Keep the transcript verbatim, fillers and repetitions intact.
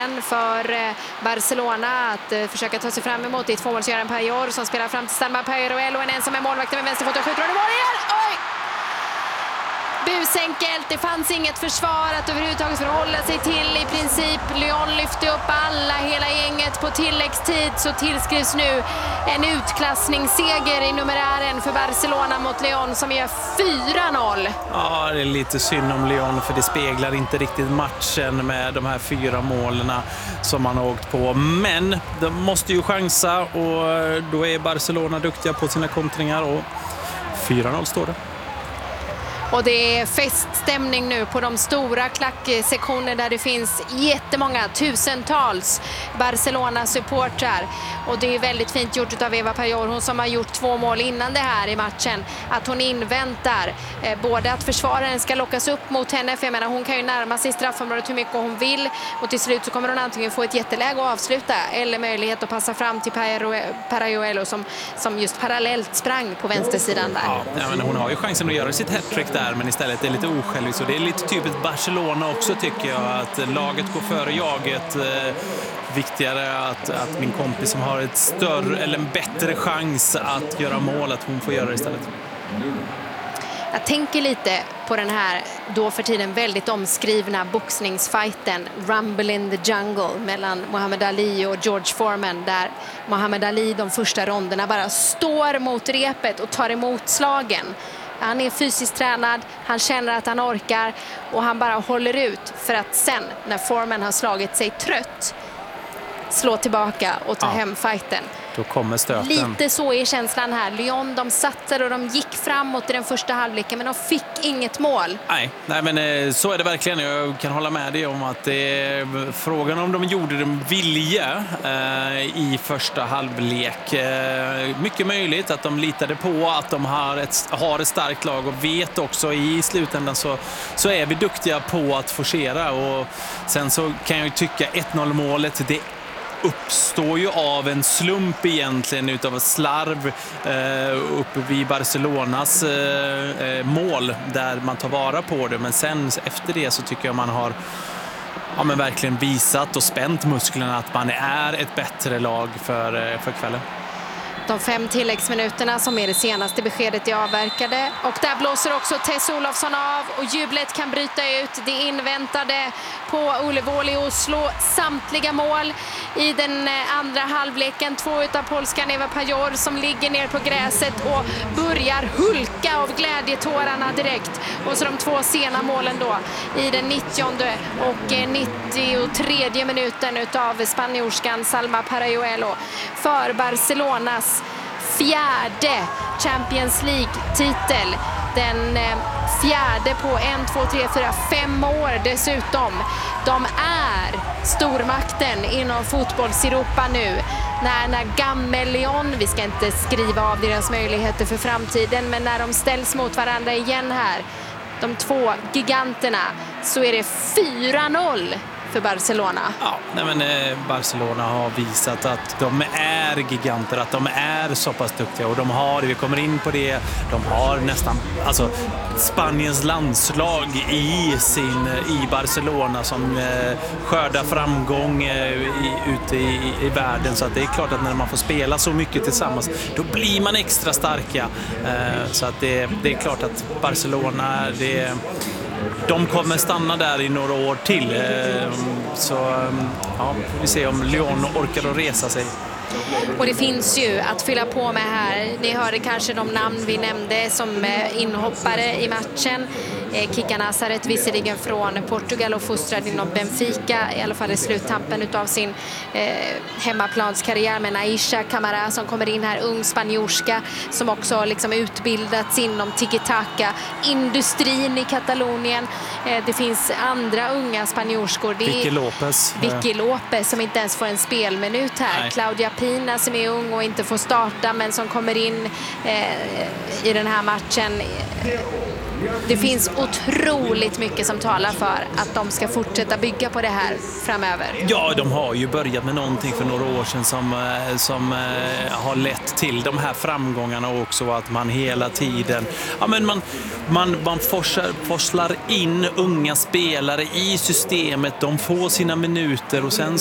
för Barcelona att försöka ta sig fram emot. Det är tvåmålsgöraren Payor som spelar fram till Salma Pereruel och en ensam är målvakten med vänsterfot och skjuter och det mål igen! Oj! Busenkelt, det fanns inget försvar att överhuvudtaget förhålla sig till i princip. Lyon lyfte upp alla, hela gänget på tilläggstid, så tillskrivs nu en utklassningsseger i numerären för Barcelona mot Lyon som gör fyra noll. Ja, det är lite synd om Lyon för det speglar inte riktigt matchen med de här fyra målen som man har åkt på. Men de måste ju chansa och då är Barcelona duktiga på sina kontringar och fyra noll står det. Och det är feststämning nu på de stora klacksektioner där det finns jättemånga, tusentals Barcelona-supportrar. Och det är väldigt fint gjort av Eva Payor, hon som har gjort två mål innan det här i matchen. Att hon inväntar eh, både att försvararen ska lockas upp mot henne, för jag menar hon kan ju närma sig straffområdet hur mycket hon vill. Och till slut så kommer hon antingen få ett jätteläge att avsluta eller möjlighet att passa fram till Pereruel som, som just parallellt sprang på vänstersidan där. Ja, ja, men hon har ju chansen att göra sitt hattrick där. Men istället är det lite osjälviskt. Så det är lite typiskt Barcelona också tycker jag. Att laget går före jaget. Eh, viktigare att, att min kompis som har ett större eller en bättre chans att göra mål, att hon får göra det istället. Jag tänker lite på den här då för tiden väldigt omskrivna boxningsfighten Rumble in the Jungle mellan Muhammad Ali och George Foreman, där Muhammad Ali de första ronderna bara står mot repet och tar emot slagen. Han är fysiskt tränad, han känner att han orkar och han bara håller ut för att sen när Foreman har slagit sig trött slå tillbaka och ta ja. hem fighten. Då kommer stöten. Lite så är känslan här. Lyon, de satsade och de gick framåt i den första halvleken men de fick inget mål. Nej, nej men så är det verkligen. Jag kan hålla med dig om att det är frågan om de gjorde det vilja eh, i första halvlek. Eh, mycket möjligt att de litade på att de har ett, har ett starkt lag och vet också i slutändan så, så är vi duktiga på att forcera. Och sen så kan jag ju tycka ett noll målet, det uppstår ju av en slump egentligen utav slarv eh, uppe vid Barcelonas eh, mål där man tar vara på det, men sen efter det så tycker jag man har ja, men verkligen visat och spänt musklerna att man är ett bättre lag för, för kvällen. De fem tilläggsminuterna som är det senaste beskedet är avverkade. Och där blåser också Tess Olofsson av och jublet kan bryta ut. Det inväntade på Uleål i Oslo. Samtliga mål i den andra halvleken. Två utav polskan Eva Payor som ligger ner på gräset och börjar hulka av glädjetårarna direkt. Och så de två sena målen då i den nittionde och nittiotredje minuten utav spanjorskan Salma Pereruel för Barcelonas fjärde Champions League-titel. Den fjärde på en, två, tre, fyra, fem år dessutom. De är stormakten inom fotbolls-Europa nu. När, när Gammel Lyon, vi ska inte skriva av deras möjligheter för framtiden, men när de ställs mot varandra igen här, de två giganterna, så är det fyra noll för Barcelona. Ja, nej men eh, Barcelona har visat att de är giganter, att de är så pass duktiga och de har, vi kommer in på det, de har nästan alltså Spaniens landslag i sin i Barcelona som eh, skördar framgång eh, i, ute i, i världen, så att det är klart att när man får spela så mycket tillsammans då blir man extra starka. Eh, så att det, det är klart att Barcelona det de kommer stanna där i några år till. Så ja, vi ser om Lyon orkar att resa sig. Och det finns ju att fylla på med här. Ni hörde kanske de namn vi nämnde som inhoppare i matchen. Kika Nazaret visserligen från Portugal och fostrad inom Benfica, i alla fall i sluttampen av sin eh, hemmaplanskarriär, med Aisha Camara som kommer in här, ung spanjorska som också liksom utbildats inom tiki-taka industrin i Katalonien. Eh, det finns andra unga spanjorskor. Det är Vicky Lopez. Vicky Lopez som inte ens får en spelminut här. Nej. Claudia Pina som är ung och inte får starta men som kommer in eh, i den här matchen. det finns otroligt mycket som talar för att de ska fortsätta bygga på det här framöver. Ja, de har ju börjat med någonting för några år sedan som, som har lett till de här framgångarna också, att man hela tiden ja, men man, man, man forsar, forslar in unga spelare i systemet, de får sina minuter och sen